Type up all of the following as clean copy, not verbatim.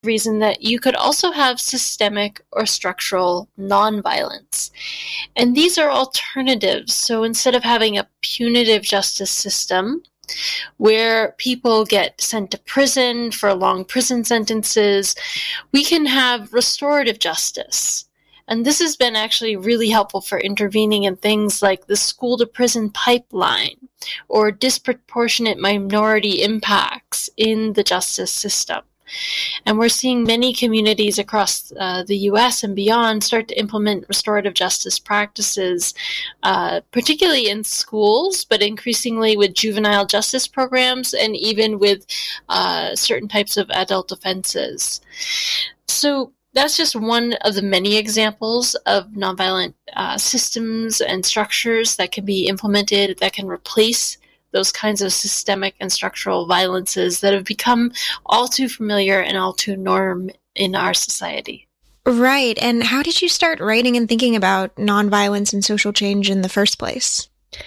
reason that you could also have systemic or structural nonviolence. And these are alternatives. So instead of having a punitive justice system where people get sent to prison for long prison sentences, we can have restorative justice. And this has been actually really helpful for intervening in things like the school to prison pipeline or disproportionate minority impacts in the justice system. And we're seeing many communities across the U.S. and beyond start to implement restorative justice practices, particularly in schools, but increasingly with juvenile justice programs and even with certain types of adult offenses. So that's just one of the many examples of nonviolent systems and structures that can be implemented that can replace those kinds of systemic and structural violences that have become all too familiar and all too norm in our society. Right. And how did you start writing and thinking about nonviolence and social change in the first place?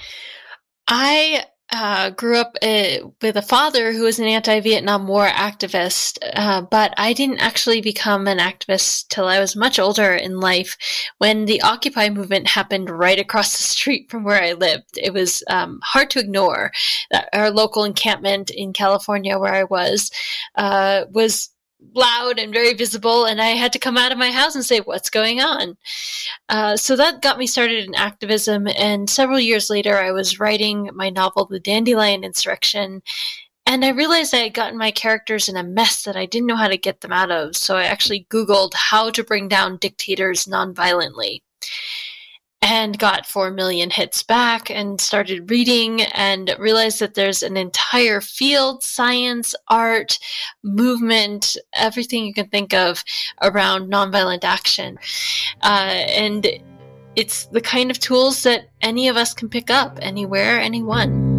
I grew up with a father who was an anti-Vietnam War activist, but I didn't actually become an activist till I was much older in life when the Occupy movement happened right across the street from where I lived. It was hard to ignore that our local encampment in California where I was loud and very visible, and I had to come out of my house and say, what's going on? So that got me started in activism, and several years later, I was writing my novel, The Dandelion Insurrection, and I realized I had gotten my characters in a mess that I didn't know how to get them out of, so I actually Googled how to bring down dictators nonviolently. And got 4 million hits back and started reading and realized that there's an entire field, science, art, movement, everything you can think of around nonviolent action. And it's the kind of tools that any of us can pick up anywhere, anyone.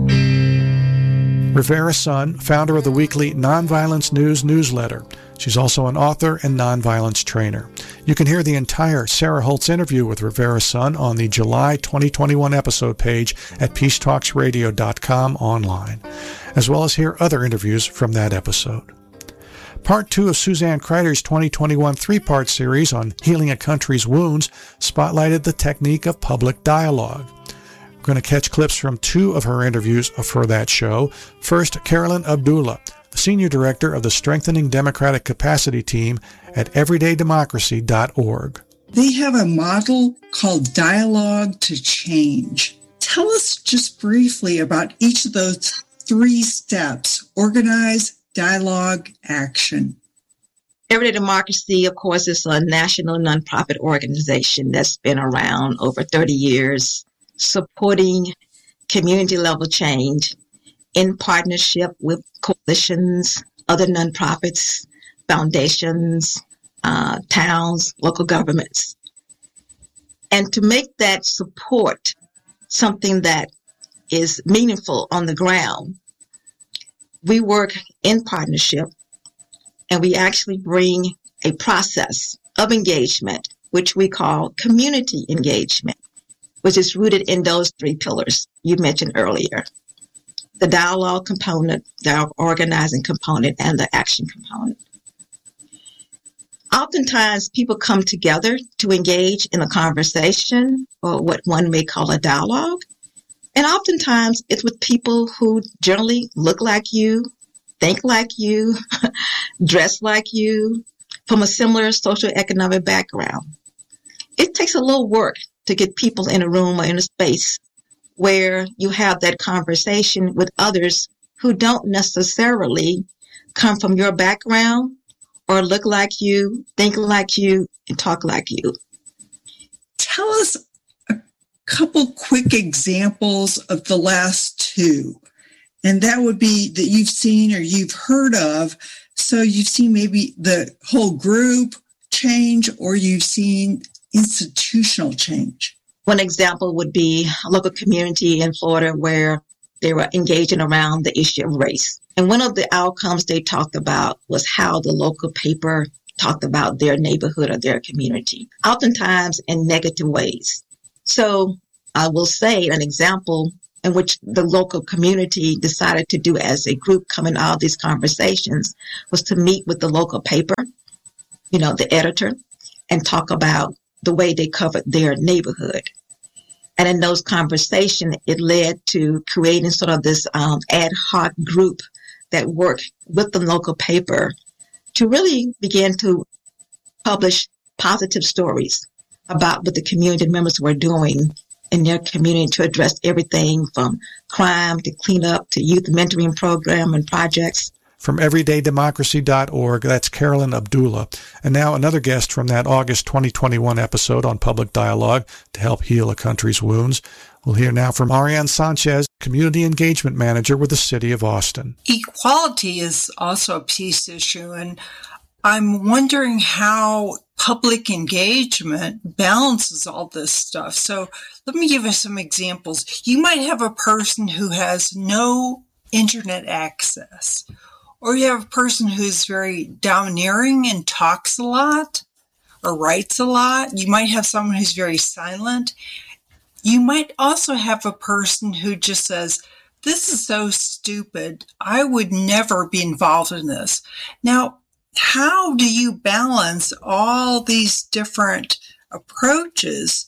Rivera Sun, founder of the weekly Nonviolence News newsletter. She's also an author and nonviolence trainer. You can hear the entire Sarah Holtz interview with Rivera Sun on the July 2021 episode page at peacetalksradio.com online, as well as hear other interviews from that episode. Part 2 of Suzanne Kreider's 2021 three-part series on healing a country's wounds spotlighted the technique of public dialogue. We're going to catch clips from 2 of her interviews for that show. First, Carolyn Abdullah, the Senior Director of the Strengthening Democratic Capacity Team at everydaydemocracy.org. They have a model called Dialogue to Change. Tell us just briefly about each of those 3 steps: organize, dialogue, action. Everyday Democracy, of course, is a national nonprofit organization that's been around over 30 years, supporting community-level change in partnership with coalitions, other nonprofits, foundations, towns, local governments. And to make that support something that is meaningful on the ground, we work in partnership, and we actually bring a process of engagement, which we call community engagement, which is rooted in those 3 pillars you mentioned earlier: the dialogue component, the organizing component, and the action component. Oftentimes, people come together to engage in a conversation or what one may call a dialogue. And oftentimes, it's with people who generally look like you, think like you, dress like you, from a similar socioeconomic background. It takes a little work to get people in a room or in a space where you have that conversation with others who don't necessarily come from your background or look like you, think like you, and talk like you. Tell us a couple quick examples of the last 2. And that would be that you've seen or you've heard of. So you've seen maybe the whole group change, or you've seen institutional change. One example would be a local community in Florida where they were engaging around the issue of race. And one of the outcomes they talked about was how the local paper talked about their neighborhood or their community, oftentimes in negative ways. So I will say an example in which the local community decided to do as a group coming out of these conversations was to meet with the local paper, the editor, and talk about the way they covered their neighborhood. And in those conversations, it led to creating sort of this ad hoc group that worked with the local paper to really begin to publish positive stories about what the community members were doing in their community to address everything from crime to cleanup to youth mentoring program and projects. From everydaydemocracy.org, that's Carolyn Abdullah. And now another guest from that August 2021 episode on Public Dialogue to help heal a country's wounds. We'll hear now from Marianne Sanchez, Community Engagement Manager with the City of Austin. Equality is also a peace issue, and I'm wondering how public engagement balances all this stuff. So let me give you some examples. You might have a person who has no internet access, or you have a person who's very domineering and talks a lot or writes a lot. You might have someone who's very silent. You might also have a person who just says, "This is so stupid. I would never be involved in this." Now, how do you balance all these different approaches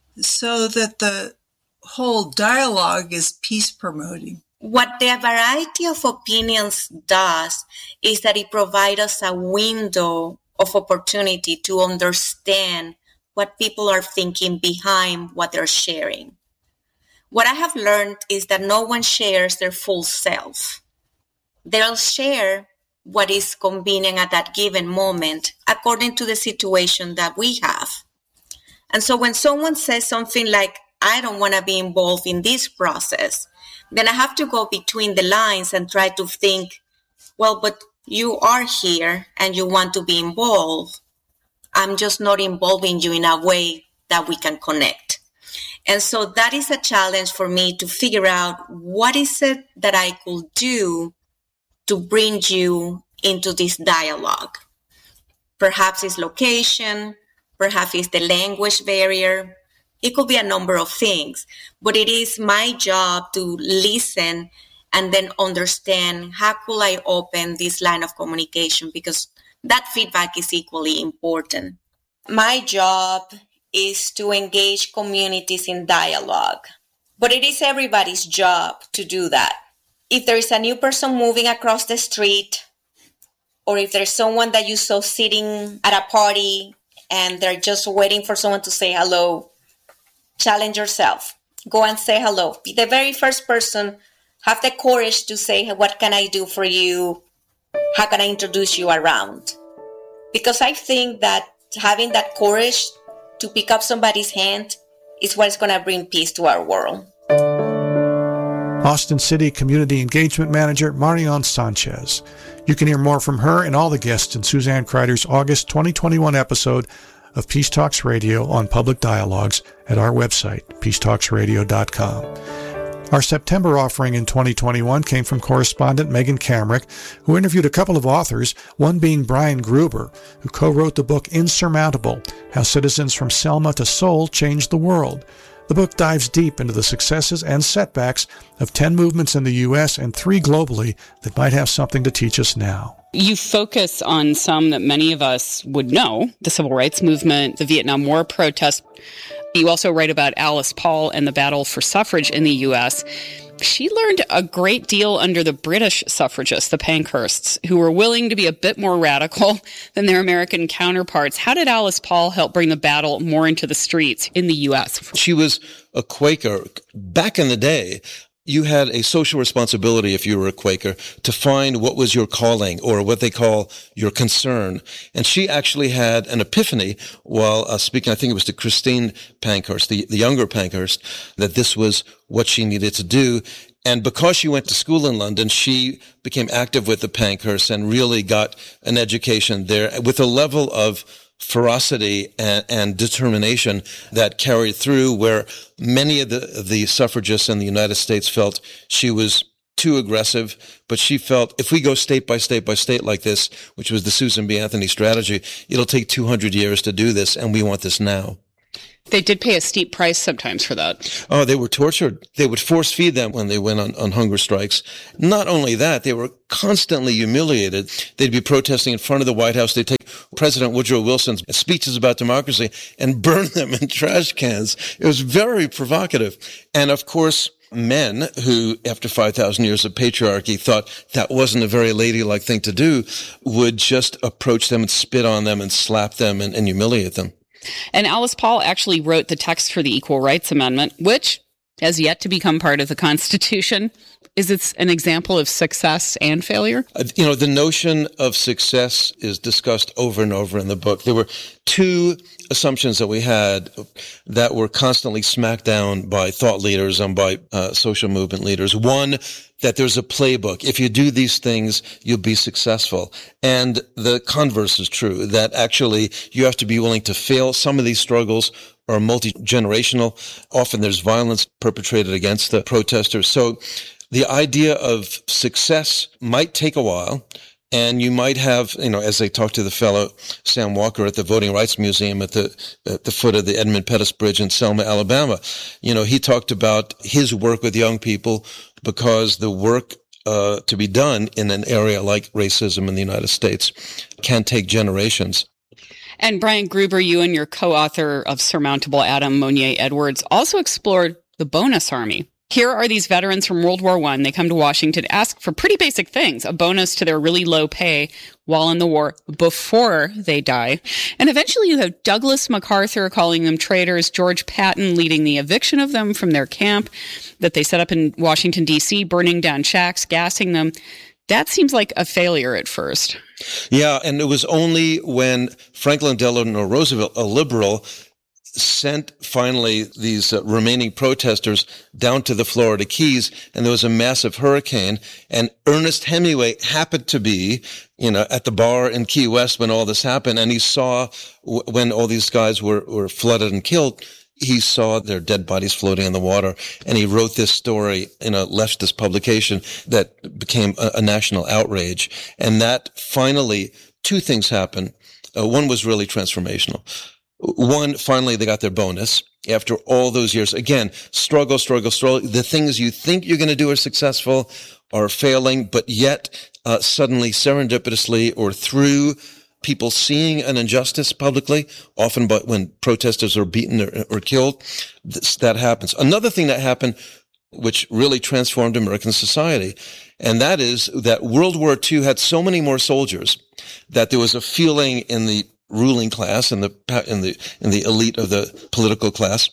so that the whole dialogue is peace promoting? What the variety of opinions does is that it provides us a window of opportunity to understand what people are thinking behind what they're sharing. What I have learned is that no one shares their full self. They'll share what is convenient at that given moment according to the situation that we have. And so when someone says something like, "I don't want to be involved in this process," then I have to go between the lines and try to think, well, but you are here and you want to be involved. I'm just not involving you in a way that we can connect. And so that is a challenge for me to figure out what is it that I could do to bring you into this dialogue. Perhaps it's location, perhaps it's the language barrier. It could be a number of things, but it is my job to listen and then understand how could I open this line of communication, because that feedback is equally important. My job is to engage communities in dialogue, but it is everybody's job to do that. If there is a new person moving across the street, or if there's someone that you saw sitting at a party and they're just waiting for someone to say hello, challenge yourself. Go and say hello. Be the very first person. Have the courage to say, "What can I do for you? How can I introduce you around?" Because I think that having that courage to pick up somebody's hand is what's going to bring peace to our world. Austin City Community Engagement Manager Marianne Sanchez. You can hear more from her and all the guests in Suzanne Kreider's August 2021 episode of Peace Talks Radio on Public Dialogues at our website, peacetalksradio.com. Our September offering in 2021 came from correspondent Megan Kamrick, who interviewed a couple of authors, one being Brian Gruber, who co-wrote the book Insurmountable, How Citizens from Selma to Seoul Changed the World. The book dives deep into the successes and setbacks of 10 movements in the U.S. and 3 globally that might have something to teach us now. You focus on some that many of us would know, the civil rights movement, the Vietnam War protests. You also write about Alice Paul and the battle for suffrage in the U.S. She learned a great deal under the British suffragists, the Pankhursts, who were willing to be a bit more radical than their American counterparts. How did Alice Paul help bring the battle more into the streets in the U.S.? She was a Quaker. Back in the day, you had a social responsibility, if you were a Quaker, to find what was your calling or what they call your concern. And she actually had an epiphany while speaking, I think it was to Christine Pankhurst, the younger Pankhurst, that this was what she needed to do. And because she went to school in London, she became active with the Pankhursts and really got an education there with a level of ferocity and determination that carried through, where many of the suffragists in the United States felt she was too aggressive, but she felt if we go state by state by state like this, which was the Susan B. Anthony strategy, it'll take 200 years to do this, and we want this now. They did pay a steep price sometimes for that. Oh, they were tortured. They would force feed them when they went on hunger strikes. Not only that, they were constantly humiliated. They'd be protesting in front of the White House. They'd take President Woodrow Wilson's speeches about democracy and burn them in trash cans. It was very provocative. And of course, men who, after 5,000 years of patriarchy, thought that wasn't a very ladylike thing to do, would just approach them and spit on them and slap them and humiliate them. And Alice Paul actually wrote the text for the Equal Rights Amendment, which has yet to become part of the Constitution. Is it an example of success and failure? The notion of success is discussed over and over in the book. There were two assumptions that we had that were constantly smacked down by thought leaders and by social movement leaders. One, that there's a playbook. If you do these things, you'll be successful. And the converse is true, that actually you have to be willing to fail. Some of these struggles are multi-generational. Often there's violence perpetrated against the protesters. So the idea of success might take a while. And you might have, as I talked to the fellow Sam Walker at the Voting Rights Museum at the foot of the Edmund Pettus Bridge in Selma, Alabama, he talked about his work with young people because the work to be done in an area like racism in the United States can take generations. And Brian Gruber, you and your co-author of Surmountable Adam, Monier Edwards, also explored the bonus army. Here are these veterans from World War I. They come to Washington to ask for pretty basic things, a bonus to their really low pay while in the war before they die. And eventually you have Douglas MacArthur calling them traitors, George Patton leading the eviction of them from their camp that they set up in Washington, D.C., burning down shacks, gassing them. That seems like a failure at first. Yeah, and it was only when Franklin Delano Roosevelt, a liberal, sent finally these remaining protesters down to the Florida Keys, and there was a massive hurricane, and Ernest Hemingway happened to be, at the bar in Key West when all this happened, and he saw when all these guys were flooded and killed, he saw their dead bodies floating in the water, and he wrote this story in a leftist publication that became a national outrage. And that finally, two things happened. One was really transformational. One, finally, they got their bonus after all those years. Again, struggle. The things you think you're going to do are successful are failing, but yet suddenly, serendipitously, or through people seeing an injustice publicly, often when protesters are beaten or killed, that happens. Another thing that happened, which really transformed American society, and that is that World War II had so many more soldiers that there was a feeling in the ruling class and in the elite of the political class,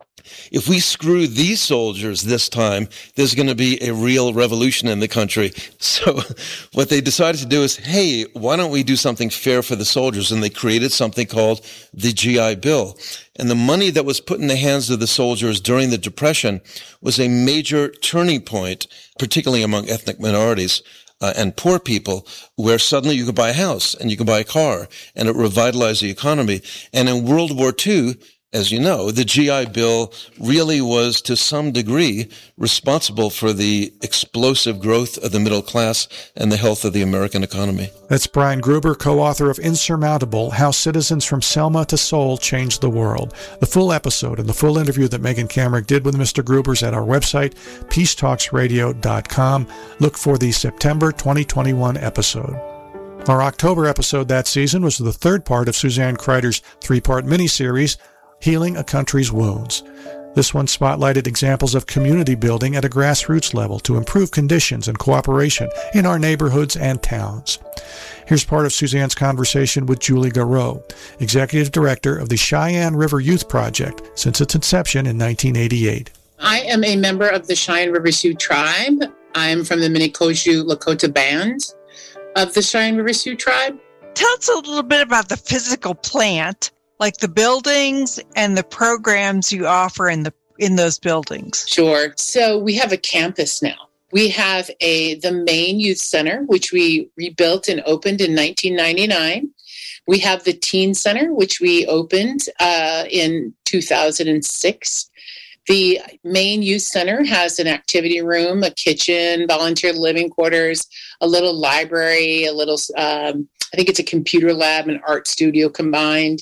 if we screw these soldiers this time, there's going to be a real revolution in the country. So what they decided to do is, hey, why don't we do something fair for the soldiers? And they created something called the GI Bill. And the money that was put in the hands of the soldiers during the Depression was a major turning point, particularly among ethnic minorities and poor people, where suddenly you could buy a house and you could buy a car, and it revitalized the economy. And in World War II, as you know, the GI Bill really was, to some degree, responsible for the explosive growth of the middle class and the health of the American economy. That's Brian Gruber, co-author of Insurmountable, How Citizens from Selma to Seoul Changed the World. The full episode and the full interview that Megan Kamerick did with Mr. Gruber's at our website, peacetalksradio.com. Look for the September 2021 episode. Our October episode that season was the third part of Suzanne Kreider's three-part miniseries, Healing a Country's Wounds. This one spotlighted examples of community building at a grassroots level to improve conditions and cooperation in our neighborhoods and towns. Here's part of Suzanne's conversation with Julie Garreau, Executive Director of the Cheyenne River Youth Project since its inception in 1988. I am a member of the Cheyenne River Sioux Tribe. I'm from the Minikoshu Lakota Band of the Cheyenne River Sioux Tribe. Tell us a little bit about the physical plant, like the buildings and the programs you offer in those buildings. Sure. So we have a campus now. We have the main youth center, which we rebuilt and opened in 1999. We have the teen center, which we opened in 2006. The main youth center has an activity room, a kitchen, volunteer living quarters, a little library, a little I think it's a computer lab and art studio combined.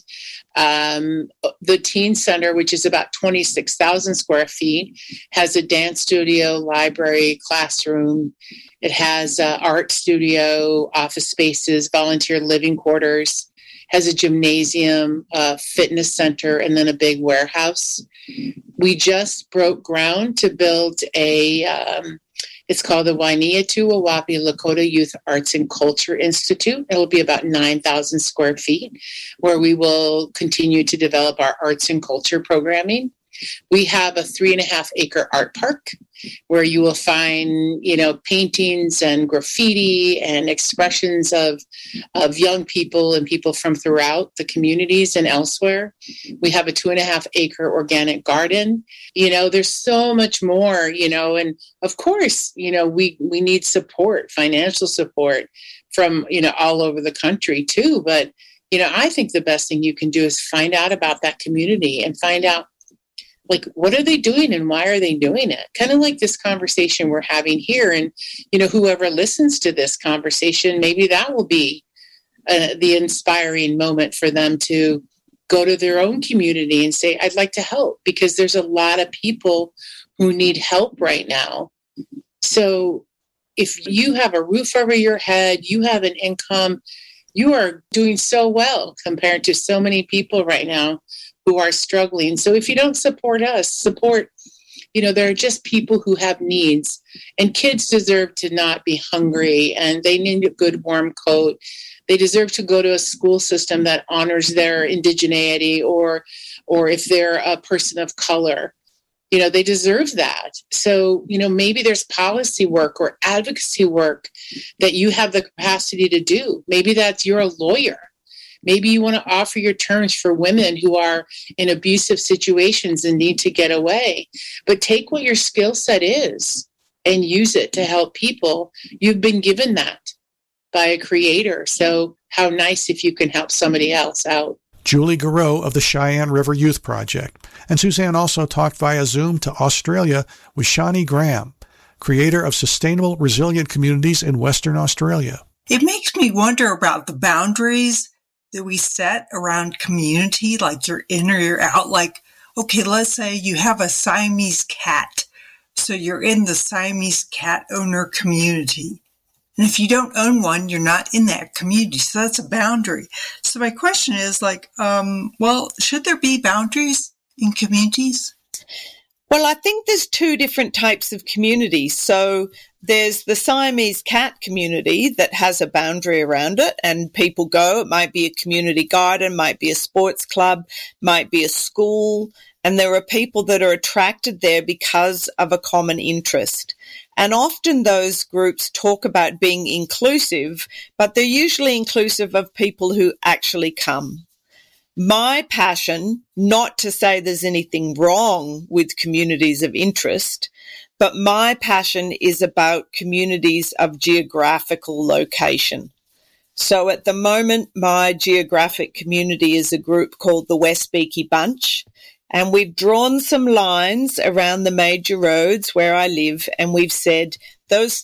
The Teen Center, which is about 26,000 square feet, has a dance studio, library, classroom. It has art studio, office spaces, volunteer living quarters, has a gymnasium, fitness center, and then a big warehouse. We just broke ground to build it's called the Wainiatu-Wawapi Lakota Youth Arts and Culture Institute. It'll be about 9,000 square feet, where we will continue to develop our arts and culture programming. We have a 3.5-acre art park where you will find, paintings and graffiti and expressions of young people and people from throughout the communities and elsewhere. We have a 2.5-acre organic garden. There's so much more, and of course, we need support, financial support from, all over the country too. But, I think the best thing you can do is find out about that community and find out, what are they doing and why are they doing it? Kind of like this conversation we're having here. And, whoever listens to this conversation, maybe that will be the inspiring moment for them to go to their own community and say, I'd like to help, because there's a lot of people who need help right now. So if you have a roof over your head, you have an income, you are doing so well compared to so many people right now who are struggling. So if you don't support us, there are just people who have needs, and kids deserve to not be hungry, and they need a good warm coat. They deserve to go to a school system that honors their indigeneity, or if they're a person of color, they deserve that. So, maybe there's policy work or advocacy work that you have the capacity to do. Maybe you're a lawyer. Maybe you want to offer your terms for women who are in abusive situations and need to get away. But take what your skill set is and use it to help people. You've been given that by a creator. So how nice if you can help somebody else out. Julie Garreau of the Cheyenne River Youth Project. And Suzanne also talked via Zoom to Australia with Shani Graham, creator of Sustainable Resilient Communities in Western Australia. It makes me wonder about the boundaries that we set around community, like you're in or you're out. Like, okay, let's say you have a Siamese cat. So you're in the Siamese cat owner community. And if you don't own one, you're not in that community. So that's a boundary. So my question is should there be boundaries in communities? Well, I think there's two different types of communities. So there's the Siamese cat community that has a boundary around it, and people go. It might be a community garden, might be a sports club, might be a school. And there are people that are attracted there because of a common interest. And often those groups talk about being inclusive, but they're usually inclusive of people who actually come. My passion, not to say there's anything wrong with communities of interest, but my passion is about communities of geographical location. So at the moment, my geographic community is a group called the West Beaky Bunch, and we've drawn some lines around the major roads where I live, and we've said those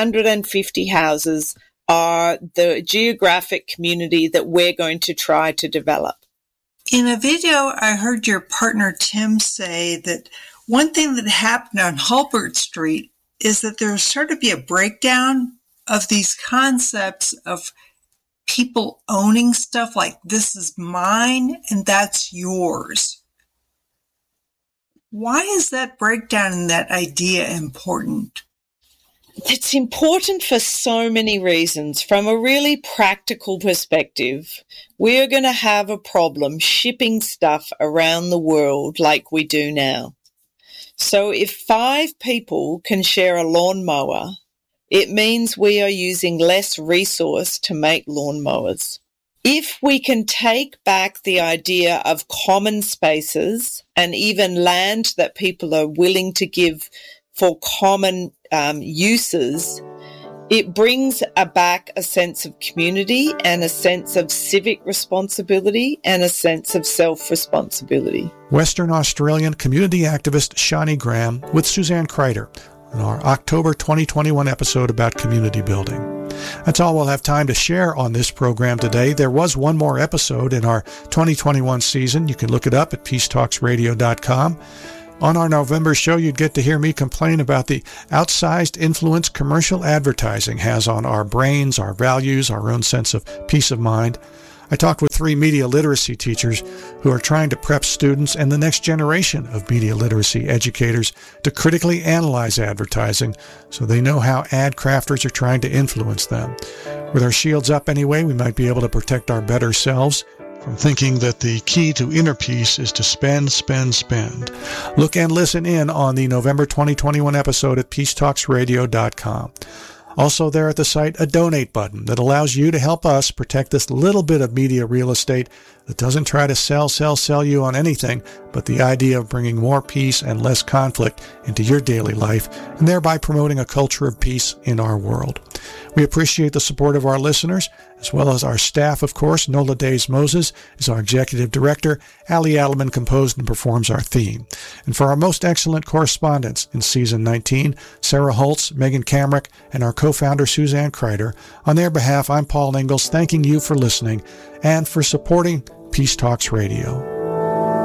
350 houses are the geographic community that we're going to try to develop. In a video, I heard your partner Tim say that one thing that happened on Hulbert Street is that there's sort of be a breakdown of these concepts of people owning stuff like this is mine and that's yours. Why is that breakdown in that idea important? It's important for so many reasons. From a really practical perspective, we're going to have a problem shipping stuff around the world like we do now. So if 5 people can share a lawnmower, it means we are using less resource to make lawnmowers. If we can take back the idea of common spaces and even land that people are willing to give for common uses, it brings back a sense of community and a sense of civic responsibility and a sense of self-responsibility. Western Australian community activist Shani Graham with Suzanne Kreider on our October 2021 episode about community building. That's all we'll have time to share on this program today. There was one more episode in our 2021 season. You can look it up at peacetalksradio.com. On our November show, you'd get to hear me complain about the outsized influence commercial advertising has on our brains, our values, our own sense of peace of mind. I talked with 3 media literacy teachers who are trying to prep students and the next generation of media literacy educators to critically analyze advertising so they know how ad crafters are trying to influence them. With our shields up anyway, we might be able to protect our better selves from thinking that the key to inner peace is to spend, spend, spend. Look and listen in on the November 2021 episode at peacetalksradio.com. Also there at the site, a donate button that allows you to help us protect this little bit of media real estate that doesn't try to sell you on anything but the idea of bringing more peace and less conflict into your daily life and thereby promoting a culture of peace in our world. We appreciate the support of our listeners, as well as our staff, of course. Nola Days Moses is our executive director. Ali Adelman composed and performs our theme. And for our most excellent correspondents in Season 19, Sarah Holtz, Megan Kamrick, and our co-founder Suzanne Kreider, on their behalf, I'm Paul Ingalls, thanking you for listening and for supporting Peace Talks Radio.